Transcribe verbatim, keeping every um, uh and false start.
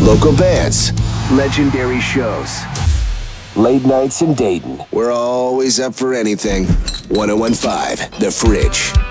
Local bands. Legendary shows. Late nights in Dayton. We're always up for anything. ten fifteen, The Fridge.